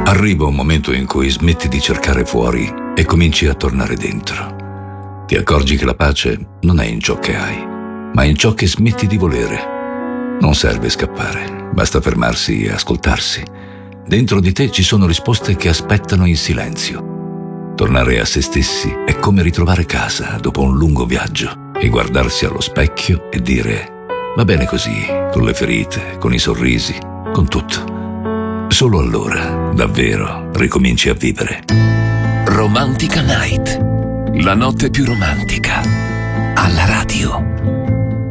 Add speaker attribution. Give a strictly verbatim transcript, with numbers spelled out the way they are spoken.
Speaker 1: Arriva un momento in cui smetti di cercare fuori e cominci a tornare dentro. Ti accorgi che la pace non è in ciò che hai, ma in ciò che smetti di volere. Non serve scappare, basta fermarsi e ascoltarsi. Dentro di te ci sono risposte che aspettano in silenzio. Tornare a se stessi è come ritrovare casa dopo un lungo viaggio e guardarsi allo specchio e dire: va bene così, con le ferite, con i sorrisi, con tutto. Solo allora, davvero, ricominci a vivere.
Speaker 2: Romantica Night, la notte più romantica, alla radio.